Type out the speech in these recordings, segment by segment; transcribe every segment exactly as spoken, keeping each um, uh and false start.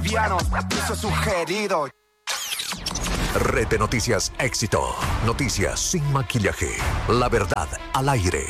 bolivianos, eso es sugerido. Red de Noticias Éxito. Noticias sin maquillaje. La verdad al aire.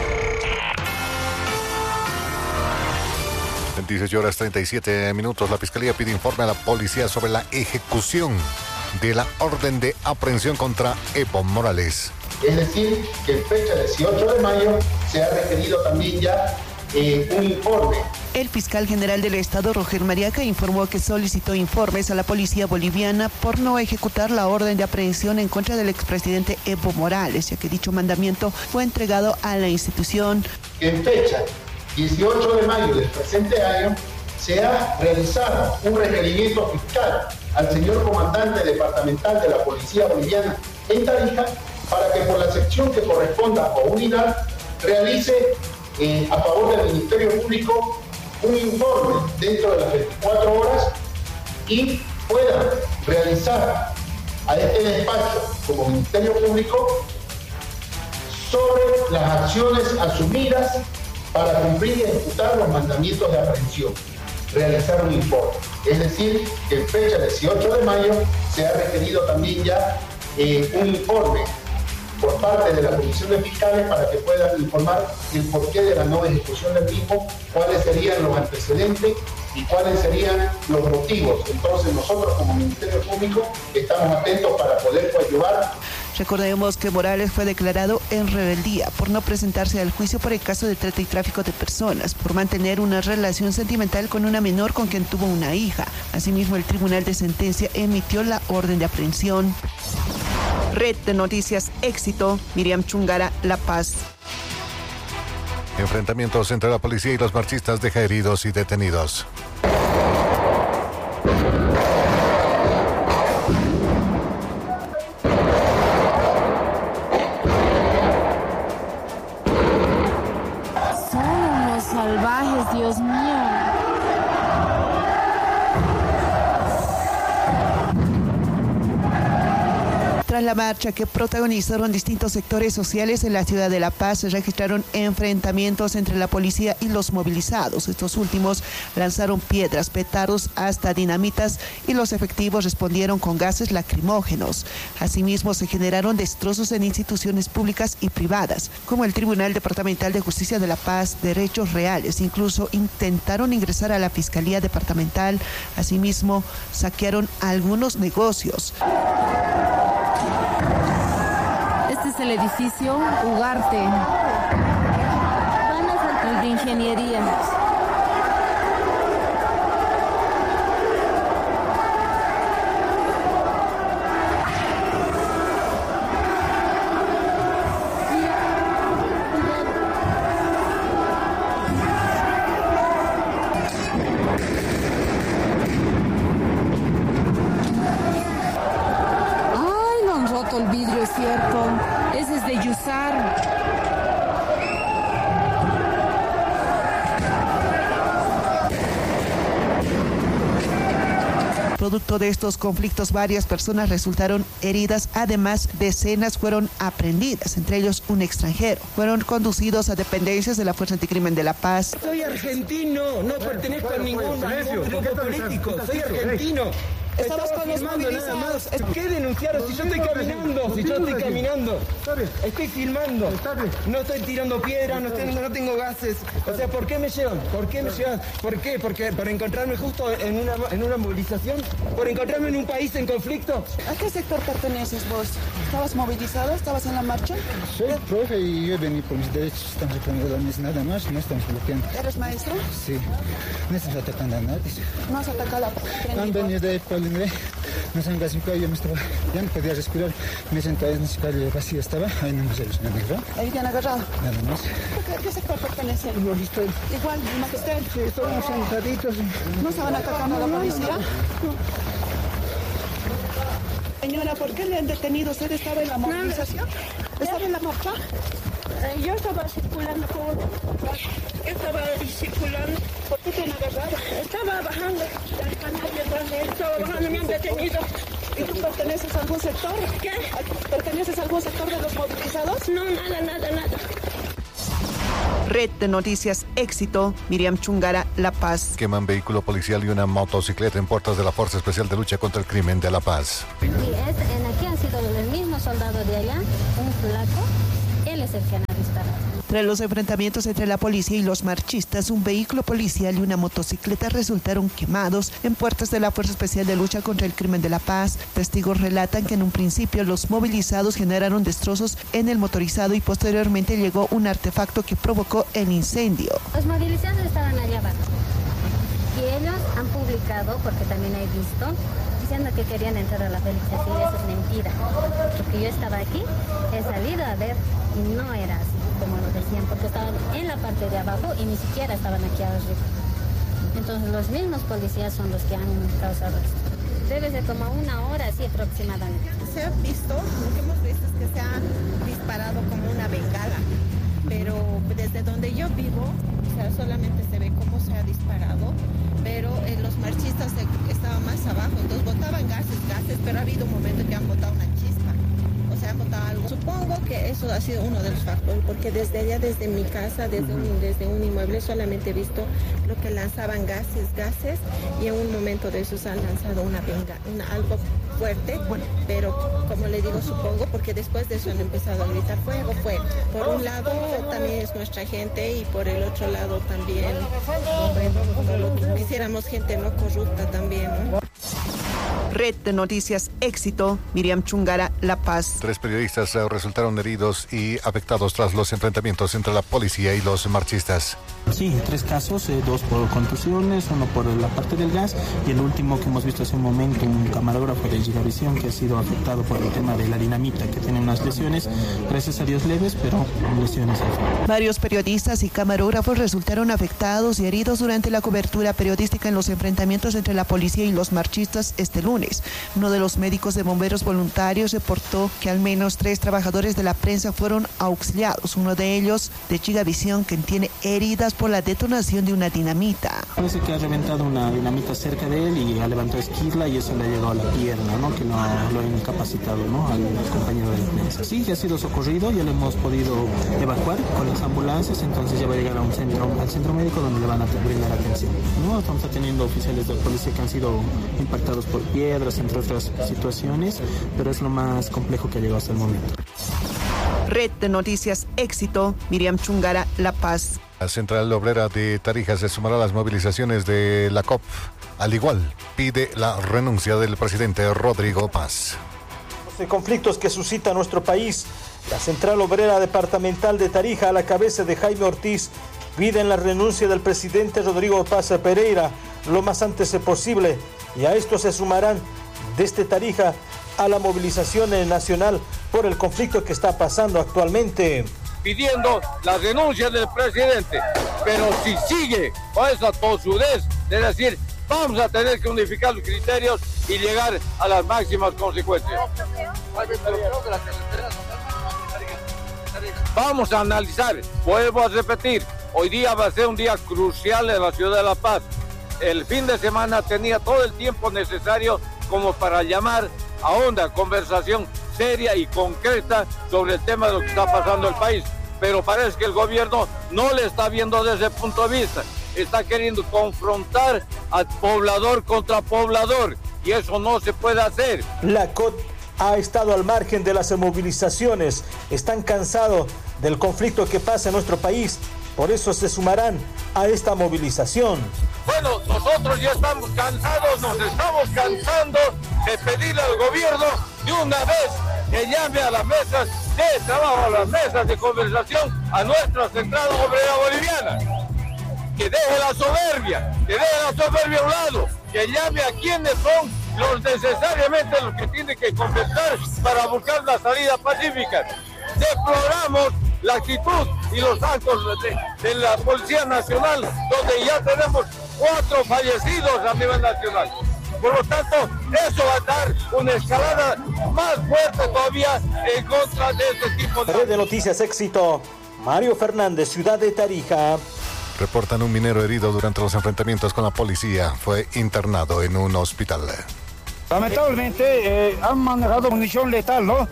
veintiséis horas treinta y siete minutos. La Fiscalía pide informe a la policía sobre la ejecución de la orden de aprehensión contra Evo Morales. Es decir, que en fecha dieciocho de mayo se ha requerido también ya eh, un informe. El fiscal general del Estado, Roger Mariaca, informó que solicitó informes a la policía boliviana por no ejecutar la orden de aprehensión en contra del expresidente Evo Morales, ya que dicho mandamiento fue entregado a la institución. En fecha dieciocho de mayo del presente año se ha realizado un requerimiento fiscal al señor comandante departamental de la Policía Boliviana en Tarija para que por la sección que corresponda o unidad realice eh, a favor del Ministerio Público un informe dentro de las veinticuatro horas y pueda realizar a este despacho como Ministerio Público sobre las acciones asumidas para cumplir y ejecutar los mandamientos de aprehensión, realizar un informe. Es decir, que en fecha dieciocho de mayo se ha requerido también ya eh, un informe por parte de la Comisión de Fiscales para que puedan informar el porqué de la no ejecución del mismo, cuáles serían los antecedentes y cuáles serían los motivos. Entonces nosotros como Ministerio Público estamos atentos para poder coadyuvar. Recordemos que Morales fue declarado en rebeldía por no presentarse al juicio por el caso de trata y tráfico de personas, por mantener una relación sentimental con una menor con quien tuvo una hija. Asimismo, el Tribunal de Sentencia emitió la orden de aprehensión. Red de Noticias Éxito, Miriam Chungara, La Paz. Enfrentamientos entre la policía y los marchistas deja heridos y detenidos. Salvajes, Dios mío. Tras la marcha que protagonizaron distintos sectores sociales en la ciudad de La Paz, se registraron enfrentamientos entre la policía y los movilizados. Estos últimos lanzaron piedras, petardos, hasta dinamitas, y los efectivos respondieron con gases lacrimógenos. Asimismo, se generaron destrozos en instituciones públicas y privadas, como el Tribunal Departamental de Justicia de La Paz, Derechos Reales. Incluso intentaron ingresar a la Fiscalía Departamental. Asimismo, saquearon algunos negocios. Este es el edificio Ugarte, el de ingeniería. El vidrio es cierto, ese es de Yusar. Producto de estos conflictos, varias personas resultaron heridas. Además, decenas fueron aprehendidas, entre ellos un extranjero. Fueron conducidos a dependencias de la Fuerza Anticrimen de La Paz. Soy argentino, no pertenezco a ningún grupo político, soy argentino. Estamos con los movilizados. ¿Qué denunciaron? Si yo estoy caminando, si yo estoy caminando, estoy filmando, no estoy tirando piedras, no, estoy, no tengo gases. O sea, ¿por qué me llevan? ¿Por qué me llevan? ¿Por qué? Porque por encontrarme justo en una, en una movilización, por encontrarme en un país en conflicto. ¿A qué sector perteneces vos? ¿Estabas movilizado? ¿Estabas en la marcha? Soy profe y yo he venido por mis derechos. Estamos reclamando nada más, no estamos bloqueando. ¿Eres maestro? Sí. No estamos atacando a nadie. ¿No has atacado a Han venido de Poli. No sé, casi yo me estaba, ya no podía respirar, me sentaba en esa calle vacía estaba, ahí no me sé, me agarró. Ahí te han agarrado. Nada más. ¿A qué sector pertenece? El magister. Igual, el magister. Sí, estamos sentaditos. ¿No estaban atacando a la policía? No. Señora, ¿por qué le han detenido? ¿Usted estaba en la movilización? ¿Estaba en la marcha? Yo estaba circulando por... Estaba circulando. ¿Por qué te han agarrado? Estaba bajando del canal detrás de él. Estaba bajando, me han detenido. ¿Y tú perteneces a algún sector? ¿Qué? ¿Perteneces a algún sector de los movilizados? No, nada, nada, nada. Red de Noticias Éxito, Miriam Chungara, La Paz. Queman vehículo policial y una motocicleta en puertas de la Fuerza Especial de Lucha contra el Crimen de La Paz. Y es, en aquí han sido el mismo soldado de allá, un flaco, él es el que ha disparado. Tras los enfrentamientos entre la policía y los marchistas, un vehículo policial y una motocicleta resultaron quemados en puertas de la Fuerza Especial de Lucha contra el Crimen de La Paz. Testigos relatan que en un principio los movilizados generaron destrozos en el motorizado y posteriormente llegó un artefacto que provocó el incendio. Los movilizados estaban allá abajo y ellos han publicado, porque también he visto, diciendo que querían entrar a la Félix Cecilia. Eso es mentira, porque yo estaba aquí, he salido a ver y no era así como lo decían, porque estaban en la parte de abajo y ni siquiera estaban aquí arriba. Entonces los mismos policías son los que han causado esto. Debe ser como una hora así aproximadamente. Se ha visto, lo que hemos visto es que se ha disparado como una bengala, pero desde donde yo vivo, o sea, solamente se ve cómo se ha disparado, pero eh, los marchistas estaban más abajo, entonces botaban gases, gases, pero ha habido un momento que han botado una chispa. O sea, han botado algo. Supongo que eso ha sido uno de los factores, porque desde allá, desde mi casa, desde un, desde un inmueble, solamente he visto lo que lanzaban gases, gases, y en un momento de esos han lanzado una venga, una, algo fuerte, pero como le digo, supongo, porque después de eso han empezado a gritar fuego, fuego. Por un lado también es nuestra gente y por el otro lado también, bueno, como quisiéramos gente no corrupta también, ¿no? Red de Noticias Éxito, Miriam Chungara, La Paz. Tres periodistas eh, resultaron heridos y afectados tras los enfrentamientos entre la policía y los marchistas. Sí, tres casos, eh, dos por contusiones, uno por la parte del gas y el último que hemos visto hace un momento, un camarógrafo de Gigavisión que ha sido afectado por el tema de la dinamita, que tiene unas lesiones, gracias a Dios leves, pero lesiones. Varios periodistas y camarógrafos resultaron afectados y heridos durante la cobertura periodística en los enfrentamientos entre la policía y los marchistas este lunes. Uno de los médicos de bomberos voluntarios reportó que al menos tres trabajadores de la prensa fueron auxiliados, uno de ellos de Gigavisión, quien tiene heridas por la detonación de una dinamita. Parece que ha reventado una dinamita cerca de él y ha levantado esquirla y eso le ha llegado a la pierna, ¿no? Que lo ha, lo ha incapacitado, ¿no? Al compañero de la prensa. Sí, ya ha sido socorrido, ya lo hemos podido evacuar con las ambulancias, entonces ya va a llegar a un centro, al centro médico donde le van a brindar atención, ¿no? Estamos teniendo oficiales de policía que han sido impactados por piedras, entre otras situaciones, pero es lo más complejo que ha llegado hasta el momento. Red de Noticias Éxito, Miriam Chungara, La Paz. La Central Obrera de Tarija se sumará a las movilizaciones de la C O P. Al igual, pide la renuncia del presidente Rodrigo Paz. Los conflictos que suscita nuestro país, la Central Obrera Departamental de Tarija, a la cabeza de Jaime Ortiz, piden la renuncia del presidente Rodrigo Paz Pereira lo más antes posible, y a esto se sumarán desde Tarija a la movilización nacional por el conflicto que está pasando actualmente. Pidiendo la renuncia del presidente, pero si sigue con esa tosudez de decir vamos a tener que unificar los criterios y llegar a las máximas consecuencias. Vamos a analizar, vuelvo a repetir, hoy día va a ser un día crucial en la ciudad de La Paz. El fin de semana tenía todo el tiempo necesario como para llamar a una conversación seria y concreta sobre el tema de lo que está pasando en el país. Pero parece que el gobierno no le está viendo desde ese punto de vista. Está queriendo confrontar al poblador contra poblador y eso no se puede hacer. La C O T ha estado al margen de las movilizaciones. Están cansados del conflicto que pasa en nuestro país. Por eso se sumarán a esta movilización. Bueno, nosotros ya estamos cansados, nos estamos cansando de pedirle al gobierno de una vez que llame a las mesas de trabajo, a las mesas de conversación, a nuestra Central Obrera Boliviana. Que deje la soberbia, que deje la soberbia a un lado, que llame a quienes son los necesariamente los que tienen que conversar para buscar la salida pacífica. Deploramos la actitud y los actos de, de la Policía Nacional, donde ya tenemos cuatro fallecidos a nivel nacional. Por lo tanto, eso va a dar una escalada más fuerte todavía en contra de este tipo de... Red de Noticias Éxito, Mario Fernández, Ciudad de Tarija. Reportan un minero herido durante los enfrentamientos con la policía. Fue internado en un hospital. Lamentablemente eh, han manejado munición letal, ¿no?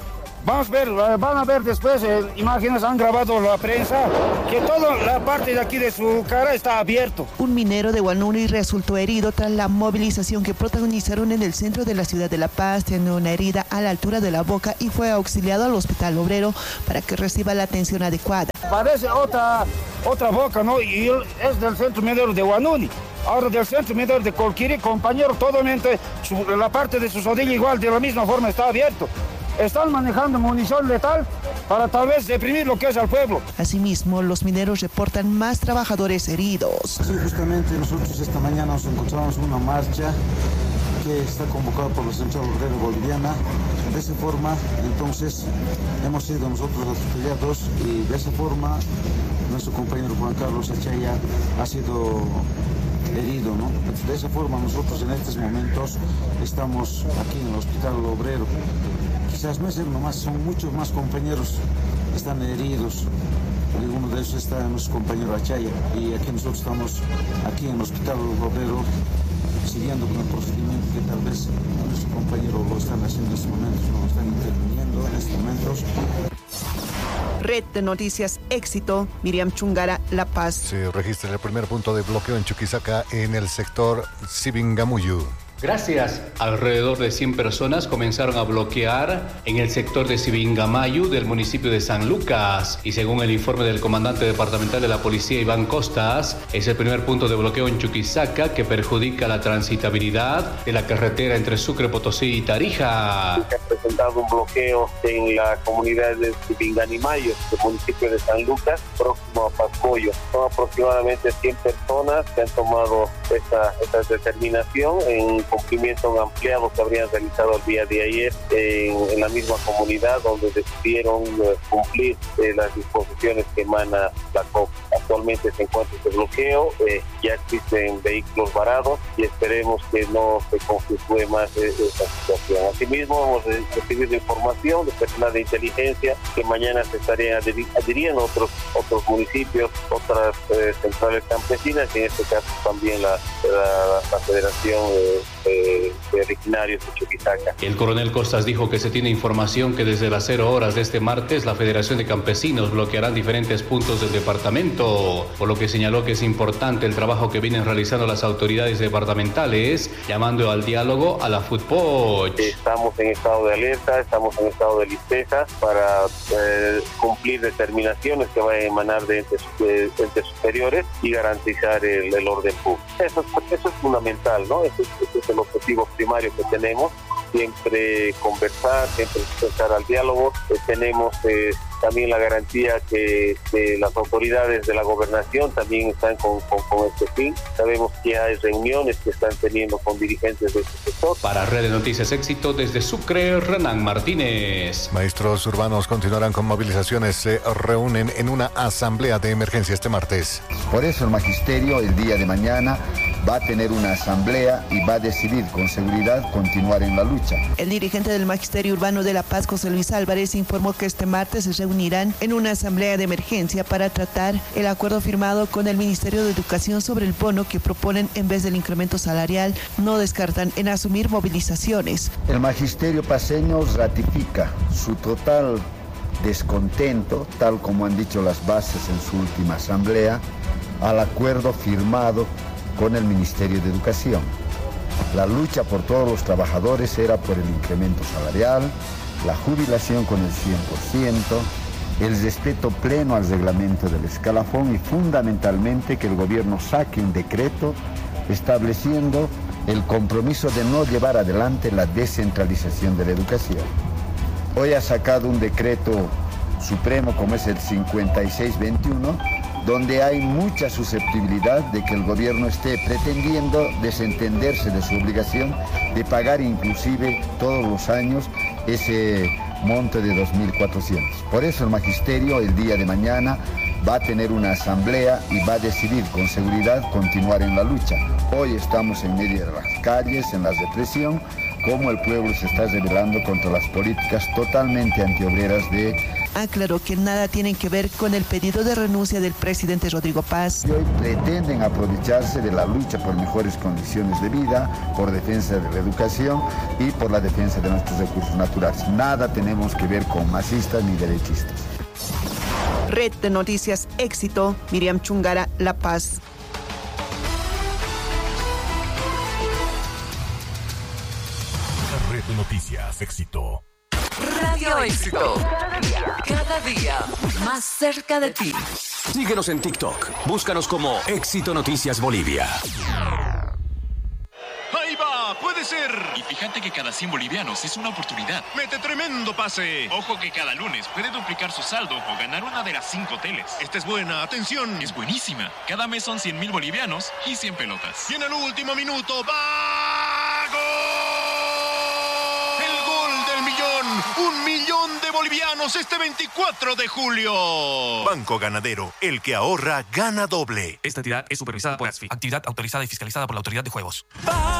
Vamos a ver, van a ver después, eh, imágenes han grabado la prensa, que toda la parte de aquí de su cara está abierto. Un minero de Huanuni resultó herido tras la movilización que protagonizaron en el centro de la ciudad de La Paz. Tiene una herida a la altura de la boca y fue auxiliado al Hospital Obrero para que reciba la atención adecuada. Parece otra, otra boca, ¿no? Y es del centro minero de Huanuni. Ahora del centro minero de Colquiri, compañero, totalmente su, la parte de su rodilla igual, de la misma forma está abierto. Están manejando munición letal para tal vez deprimir lo que es al pueblo. Asimismo, los mineros reportan más trabajadores heridos. Sí, justamente nosotros esta mañana nos encontramos en una marcha que está convocada por la Central Obrera Boliviana. De esa forma, entonces, hemos sido nosotros atropellados y de esa forma nuestro compañero Juan Carlos Achaya ha sido herido, ¿no? De esa forma nosotros en estos momentos estamos aquí en el Hospital Obrero. Quizás no es el nomás, son muchos más compañeros que están heridos. Uno de ellos está nuestro compañero Achaya y aquí nosotros estamos aquí en el Hospital Obrero siguiendo con el procedimiento que tal vez nuestro compañero lo están haciendo en estos momentos, lo están interviniendo en estos momentos. Red de Noticias Éxito, Miriam Chungara, La Paz. Se registra el primer punto de bloqueo en Chuquisaca en el sector Sibingamuyu. Gracias. Alrededor de cien personas comenzaron a bloquear en el sector de Sibingamayu del municipio de San Lucas. Y según el informe del comandante departamental de la policía, Iván Costas, es el primer punto de bloqueo en Chuquisaca que perjudica la transitabilidad de la carretera entre Sucre, Potosí y Tarija. Se ha presentado un bloqueo en la comunidad de Sibingamayu, del municipio de San Lucas, próximo a Pascoyo. Son aproximadamente cien personas que han tomado esta, esta determinación en cumplimiento a un ampliado que habrían realizado el día de ayer en, en la misma comunidad, donde decidieron uh, cumplir eh, las disposiciones que emana la C O P. Actualmente se encuentra este bloqueo, eh, ya existen vehículos varados y esperemos que no se conflictúe más eh, esta situación. Asimismo, hemos recibido información de personal de inteligencia que mañana se estarían adhiriendo otros, otros municipios, otras eh, centrales campesinas y en este caso también la, la, la Federación eh, de, de Originarios de Chuquisaca. El coronel Costas dijo que se tiene información que desde las cero horas de este martes la Federación de Campesinos bloquearán diferentes puntos del departamento, por lo que señaló que es importante el trabajo que vienen realizando las autoridades departamentales, llamando al diálogo a la FUTPOCH. Estamos en estado de alerta, estamos en estado de listeza para eh, cumplir determinaciones que vayan a emanar de entes, de entes superiores y garantizar el, el orden público. Eso, eso es fundamental, ¿no? Ese, ese es el objetivo primario que tenemos, siempre conversar, siempre empezar al diálogo. Eh, tenemos eh, también la garantía que, que las autoridades de la gobernación también están con, con, con este fin. Sabemos que hay reuniones que están teniendo con dirigentes de este sector. Para Red de Noticias Éxito, desde Sucre, Renan Martínez. Maestros urbanos continuarán con movilizaciones. Se reúnen en una asamblea de emergencia este martes. Por eso el magisterio el día de mañana va a tener una asamblea y va a decidir con seguridad continuar en la lucha. El dirigente del Magisterio Urbano de La Paz, José Luis Álvarez, informó que este martes se reunirán en una asamblea de emergencia para tratar el acuerdo firmado con el Ministerio de Educación sobre el bono que proponen en vez del incremento salarial. No descartan en asumir movilizaciones. El Magisterio paceño ratifica su total descontento, tal como han dicho las bases en su última asamblea, al acuerdo firmado con el Ministerio de Educación. La lucha por todos los trabajadores era por el incremento salarial, la jubilación con el cien por ciento, el respeto pleno al reglamento del escalafón y fundamentalmente que el gobierno saque un decreto estableciendo el compromiso de no llevar adelante la descentralización de la educación. Hoy ha sacado un decreto supremo como es el cincuenta y seis veintiuno, donde hay mucha susceptibilidad de que el gobierno esté pretendiendo desentenderse de su obligación de pagar inclusive todos los años ese monto de dos mil cuatrocientos. Por eso el magisterio el día de mañana va a tener una asamblea y va a decidir con seguridad continuar en la lucha. Hoy estamos en medio de las calles, en la represión, como el pueblo se está rebelando contra las políticas totalmente antiobreras de aclaró que nada tienen que ver con el pedido de renuncia del presidente Rodrigo Paz. Hoy pretenden aprovecharse de la lucha por mejores condiciones de vida, por defensa de la educación y por la defensa de nuestros recursos naturales. Nada tenemos que ver con masistas ni derechistas. Red de Noticias Éxito, Miriam Chungara, La Paz. Red de Noticias Éxito. Radio Éxito. Cada día, cada día más cerca de ti. Síguenos en TikTok. Búscanos como Éxito Noticias Bolivia. ¡Ahí va! ¡Puede ser! Y fíjate que cada cien bolivianos es una oportunidad. ¡Mete tremendo pase! Ojo que cada lunes puede duplicar su saldo o ganar una de las cinco teles. Esta es buena, atención. Es buenísima. Cada mes son cien mil bolivianos y cien pelotas. Y en el último minuto, ¡va! ¡Gol! ¡El gol del millón! ¡Un millón de bolivianos este veinticuatro de julio! Banco Ganadero, el que ahorra, gana doble. Esta entidad es supervisada por ASFI, actividad autorizada y fiscalizada por la Autoridad de Juegos.